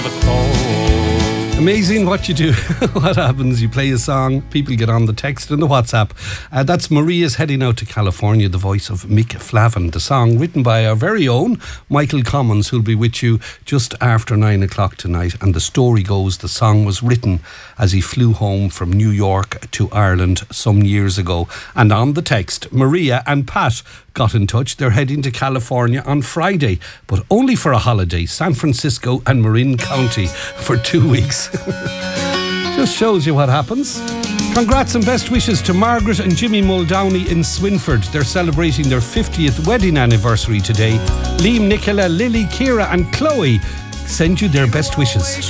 Amazing what you do. What happens? You play a song, people get on the text and the WhatsApp. That's Maria's Heading Out to California, the voice of Mick Flavin. The song written by our very own Michael Commons, who'll be with you just after 9 o'clock tonight. And the story goes, the song was written as he flew home from New York to Ireland some years ago. And on the text, Maria and Pat got in touch. They're heading to California on Friday, but only for a holiday. San Francisco and Marin County for 2 weeks. Just shows you what happens. Congrats and best wishes to Margaret and Jimmy Muldowney in Swinford. They're celebrating their 50th wedding anniversary today. Liam, Nicola, Lily, Ciara and Chloe send you their best wishes.